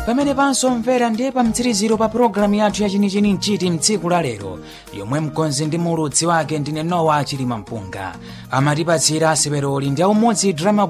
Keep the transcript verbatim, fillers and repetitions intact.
pamene pansomvera ndiye pa mtsiriziro pa programu yathu ya chinichini mchiti mtsiku la lero, yomwe mkonzi ndi mulutsi wake ndine Nowa Chilima Mpunga. Amatipatsira aseperoli ndi aumodzi drama